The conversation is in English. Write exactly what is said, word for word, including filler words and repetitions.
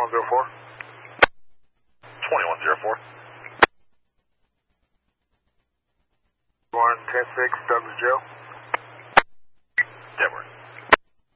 twenty-one zero four. twenty-one zero four. one ten six, Douglas Joe. Deborah.